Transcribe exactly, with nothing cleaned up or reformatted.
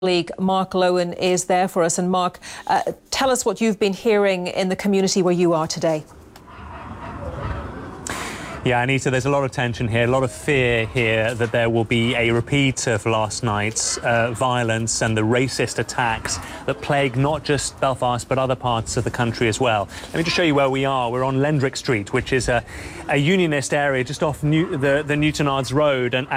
Colleague Mark Lowen is there for us. And Mark, uh, tell us what you've been hearing in the community where you are today. Yeah, Anita, there's a lot of tension here, a lot of fear here that there will be a repeat of last night's uh, violence and the racist attacks that plague not just Belfast but other parts of the country as well. Let me just show you where we are. We're on Lendrick Street, which is a, a unionist area just off New, the, the Newton Ards Road. And